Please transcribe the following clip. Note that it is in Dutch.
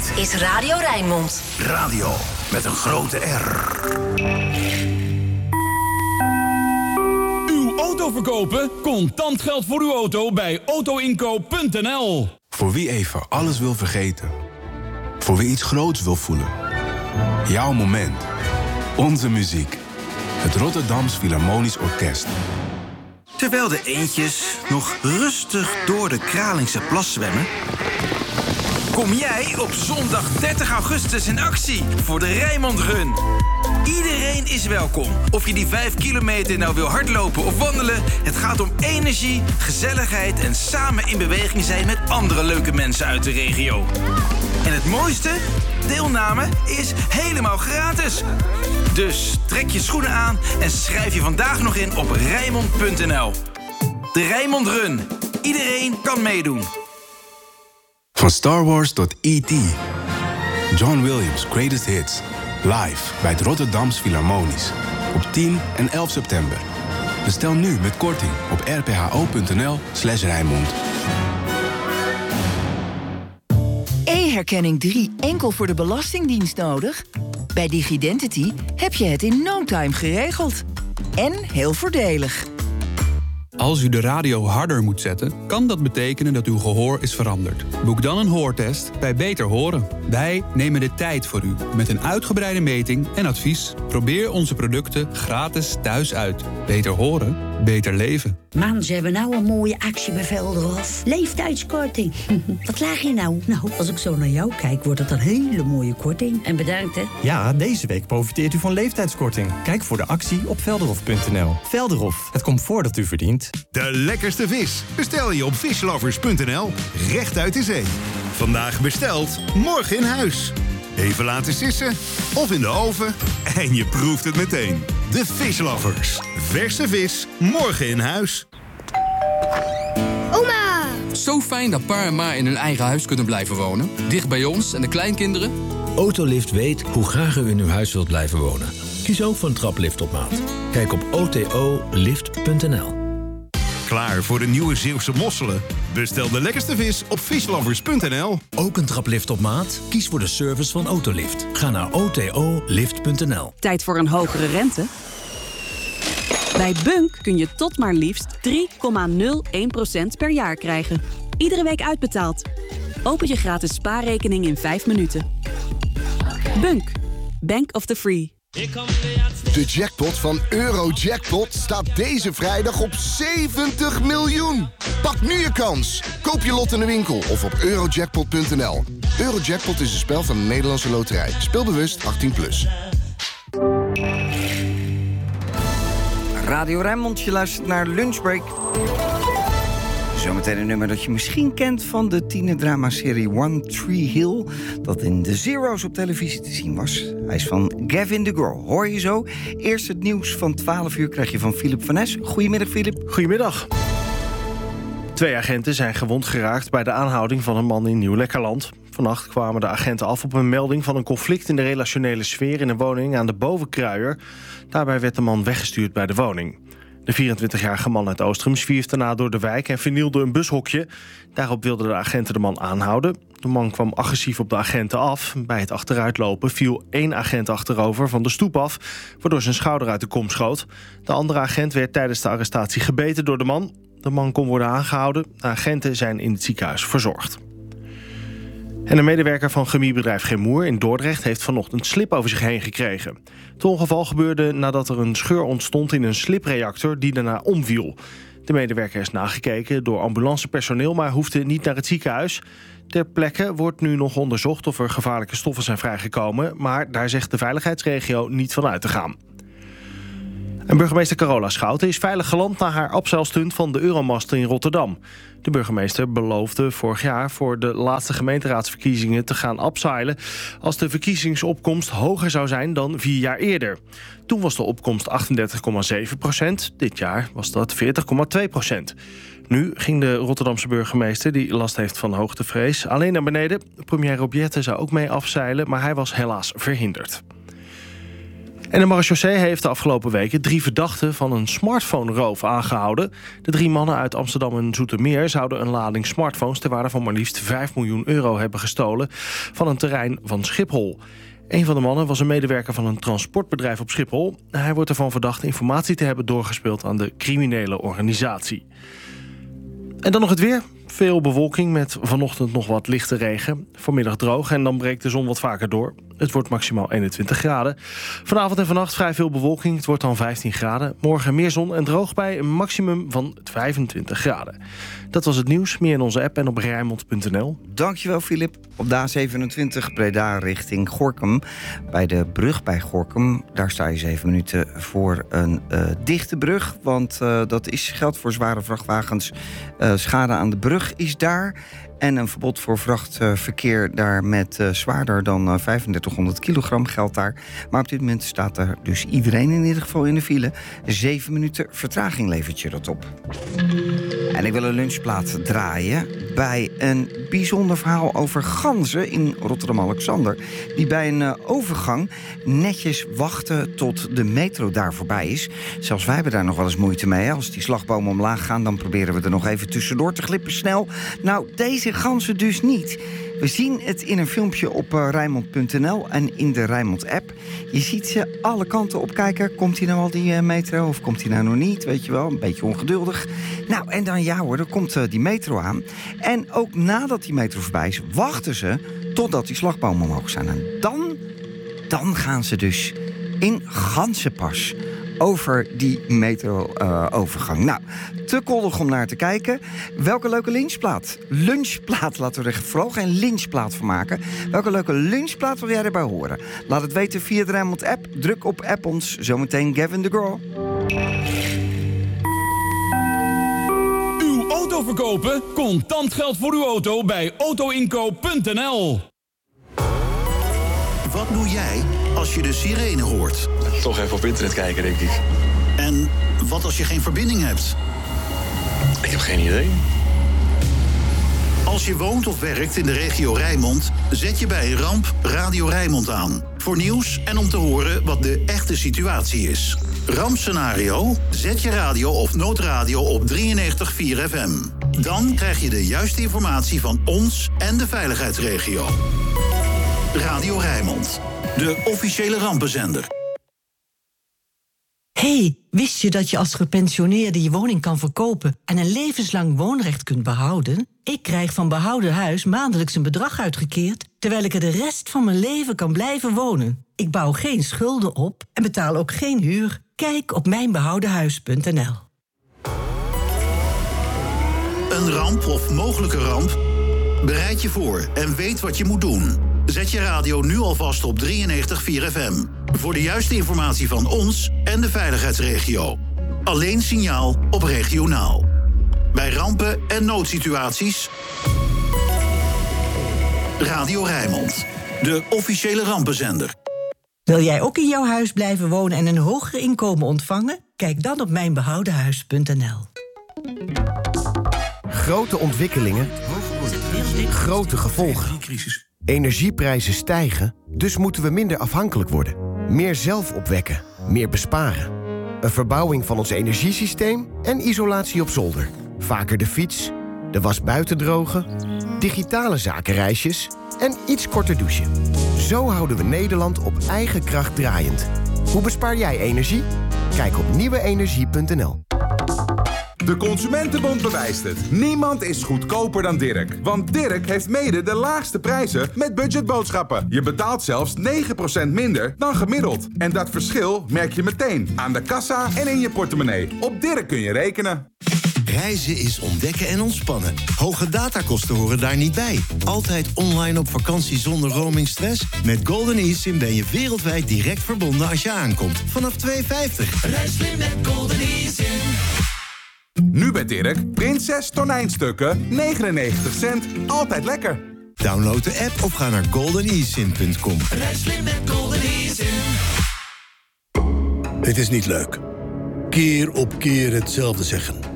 Dit is Radio Rijnmond. Radio met een grote R. Uw auto verkopen? Contant geld voor uw auto bij autoinkoop.nl. Voor wie even alles wil vergeten. Voor wie iets groots wil voelen. Jouw moment. Onze muziek. Het Rotterdams Philharmonisch Orkest. Terwijl de eendjes nog rustig door de Kralingse plas zwemmen, kom jij op zondag 30 augustus in actie voor de Rijnmond Run. Iedereen is welkom. Of je die 5 kilometer nou wil hardlopen of wandelen, het gaat om energie, gezelligheid en samen in beweging zijn met andere leuke mensen uit de regio. En het mooiste? Deelname is helemaal gratis. Dus trek je schoenen aan en schrijf je vandaag nog in op Rijnmond.nl. De Rijnmond Run. Iedereen kan meedoen. Van Star Wars tot E.T. John Williams' Greatest Hits. Live bij het Rotterdams Philharmonisch. Op 10 en 11 september. Bestel nu met korting op rpho.nl/Rijnmond. E-herkenning 3 enkel voor de Belastingdienst nodig? Bij Digidentity heb je het in no time geregeld. En heel voordelig. Als u de radio harder moet zetten, kan dat betekenen dat uw gehoor is veranderd. Boek dan een hoortest bij Beter Horen. Wij nemen de tijd voor u met een uitgebreide meting en advies. Probeer onze producten gratis thuis uit. Beter horen, beter leven. Man, ze hebben nou een mooie actie bij Velderhof. Leeftijdskorting. Wat laag je nou? Nou, als ik zo naar jou kijk, wordt het een hele mooie korting. En bedankt, hè? Ja, deze week profiteert u van leeftijdskorting. Kijk voor de actie op velderhof.nl. Velderhof, het comfort dat u verdient. De lekkerste vis bestel je op fishlovers.nl. Recht uit de zee. Vandaag besteld, morgen in huis. Even laten sissen of in de oven en je proeft het meteen. De Fishlovers. Verse vis, morgen in huis. Oma! Zo fijn dat pa en ma in hun eigen huis kunnen blijven wonen. Dicht bij ons en de kleinkinderen. Autolift weet hoe graag u in uw huis wilt blijven wonen. Kies ook voor een traplift op maat. Kijk op otolift.nl. Klaar voor de nieuwe Zeeuwse mosselen? Bestel de lekkerste vis op fishlovers.nl. Ook een traplift op maat? Kies voor de service van Autolift. Ga naar otolift.nl. Tijd voor een hogere rente? Bij Bunk kun je tot maar liefst 3,01% per jaar krijgen. Iedere week uitbetaald. Open je gratis spaarrekening in 5 minuten. Bunk. Bank of the Free. De jackpot van Eurojackpot staat deze vrijdag op 70 miljoen. Pak nu je kans. Koop je lot in de winkel of op eurojackpot.nl. Eurojackpot is een spel van de Nederlandse Loterij. Speel bewust 18+. Radio Rijnmond, je luistert naar Lunchbreak. Zometeen een nummer dat je misschien kent van de tienerdrama-serie One Tree Hill, dat in de Zero's op televisie te zien was. Hij is van Gavin DeGraw. Hoor je zo? Eerst het nieuws van 12 uur krijg je van Philip van Nes. Goedemiddag, Philip. Goedemiddag. 2 agenten zijn gewond geraakt bij de aanhouding van een man in Nieuw-Lekkerland. Vannacht kwamen de agenten af op een melding van een conflict in de relationele sfeer in een woning aan de Bovenkruier. Daarbij werd de man weggestuurd bij de woning. De 24-jarige man uit Oostrum zwierf daarna door de wijk en vernielde een bushokje. Daarop wilden de agenten de man aanhouden. De man kwam agressief op de agenten af. Bij het achteruitlopen viel 1 agent achterover van de stoep af, waardoor zijn schouder uit de kom schoot. De andere agent werd tijdens de arrestatie gebeten door de man. De man kon worden aangehouden. De agenten zijn in het ziekenhuis verzorgd. En een medewerker van chemiebedrijf Chemour in Dordrecht heeft vanochtend slip over zich heen gekregen. Het ongeval gebeurde nadat er een scheur ontstond in een slipreactor die daarna omviel. De medewerker is nagekeken door ambulancepersoneel, maar hoefde niet naar het ziekenhuis. Ter plekke wordt nu nog onderzocht of er gevaarlijke stoffen zijn vrijgekomen, maar daar zegt de veiligheidsregio niet van uit te gaan. En burgemeester Carola Schouten is veilig geland na haar abseilstunt van de Euromasten in Rotterdam. De burgemeester beloofde vorig jaar voor de laatste gemeenteraadsverkiezingen te gaan abseilen als de verkiezingsopkomst hoger zou zijn dan 4 jaar eerder. Toen was de opkomst 38,7%. Dit jaar was dat 40,2%. Nu ging de Rotterdamse burgemeester, die last heeft van hoogtevrees, alleen naar beneden. Premier Robiette zou ook mee afzeilen, maar hij was helaas verhinderd. En de marechaussee heeft de afgelopen weken 3 verdachten van een smartphone-roof aangehouden. De 3 mannen uit Amsterdam en Zoetermeer zouden een lading smartphones ter waarde van maar liefst €5 miljoen hebben gestolen van een terrein van Schiphol. Een van de mannen was een medewerker van een transportbedrijf op Schiphol. Hij wordt ervan verdacht informatie te hebben doorgespeeld aan de criminele organisatie. En dan nog het weer. Veel bewolking met vanochtend nog wat lichte regen. Vanmiddag droog en dan breekt de zon wat vaker door. Het wordt maximaal 21 graden. Vanavond en vannacht vrij veel bewolking. Het wordt dan 15 graden. Morgen meer zon en droog bij een maximum van 25 graden. Dat was het nieuws. Meer in onze app en op Rijnmond.nl. Dankjewel, Filip. Op de A27 Breda richting Gorinchem. Bij de brug bij Gorinchem, daar sta je 7 minuten voor een dichte brug. Want dat geldt voor zware vrachtwagens. Schade aan de brug is daar. En een verbod voor vrachtverkeer daar met zwaarder dan 3500 kilogram geldt daar. Maar op dit moment staat er dus iedereen in ieder geval in de file. 7 minuten vertraging levert je dat op. En ik wil een lunchplaat draaien bij een bijzonder verhaal over ganzen in Rotterdam-Alexander. Die bij een overgang netjes wachten tot de metro daar voorbij is. Zelfs wij hebben daar nog wel eens moeite mee. Als die slagbomen omlaag gaan, dan proberen we er nog even tussendoor te glippen snel. Nou, deze ganzen dus niet. We zien het in een filmpje op Rijnmond.nl en in de Rijnmond-app. Je ziet ze alle kanten op kijken. Komt hij nou al die metro of komt hij nou nog niet? Weet je wel, een beetje ongeduldig. Nou, en dan ja hoor, dan komt die metro aan. En ook nadat die metro voorbij is, wachten ze totdat die slagbomen omhoog zijn. En dan gaan ze dus in ganzenpas over die metro-overgang. Nou, te koddig om naar te kijken. Welke leuke lunchplaat, laten we er vooral geen lynchplaat van maken. Welke leuke lunchplaat wil jij erbij horen? Laat het weten via de Rijnmond-app. Druk op app ons. Zometeen Gavin DeGraw. Uw auto verkopen? Contant geld voor uw auto bij autoinkoop.nl. Wat doe jij als je de sirene hoort? Toch even op internet kijken, denk ik. En wat als je geen verbinding hebt? Ik heb geen idee. Als je woont of werkt in de regio Rijnmond, zet je bij een ramp Radio Rijnmond aan. Voor nieuws en om te horen wat de echte situatie is. Rampscenario? Zet je radio of noodradio op 93.4 FM. Dan krijg je de juiste informatie van ons en de veiligheidsregio. Radio Rijnmond, de officiële rampenzender. Hey, wist je dat je als gepensioneerde je woning kan verkopen en een levenslang woonrecht kunt behouden? Ik krijg van Behouden Huis maandelijks een bedrag uitgekeerd, terwijl ik er de rest van mijn leven kan blijven wonen. Ik bouw geen schulden op en betaal ook geen huur. Kijk op mijnbehoudenhuis.nl. Een ramp of mogelijke ramp? Bereid je voor en weet wat je moet doen. Zet je radio nu alvast op 93.4 FM. Voor de juiste informatie van ons en de veiligheidsregio. Alleen signaal op regionaal. Bij rampen en noodsituaties. Radio Rijnmond, de officiële rampenzender. Wil jij ook in jouw huis blijven wonen en een hoger inkomen ontvangen? Kijk dan op mijnbehoudenhuis.nl. Grote ontwikkelingen, grote gevolgen. Energieprijzen stijgen, dus moeten we minder afhankelijk worden. Meer zelf opwekken, meer besparen. Een verbouwing van ons energiesysteem en isolatie op zolder. Vaker de fiets, de was buiten drogen, digitale zakenreisjes en iets korter douchen. Zo houden we Nederland op eigen kracht draaiend. Hoe bespaar jij energie? Kijk op nieuweenergie.nl. De Consumentenbond bewijst het. Niemand is goedkoper dan Dirk. Want Dirk heeft mede de laagste prijzen met budgetboodschappen. Je betaalt zelfs 9% minder dan gemiddeld. En dat verschil merk je meteen aan de kassa en in je portemonnee. Op Dirk kun je rekenen. Reizen is ontdekken en ontspannen. Hoge datakosten horen daar niet bij. Altijd online op vakantie zonder roamingstress? Met Golden eSIM ben je wereldwijd direct verbonden als je aankomt. Vanaf €2,50. Reis slim met Golden eSIM. Nu bij Dirk, Prinses tonijnstukken, 99 cent, altijd lekker. Download de app of ga naar goldenesim.com. Reis slim met Golden eSIM. Het is niet leuk. Keer op keer hetzelfde zeggen.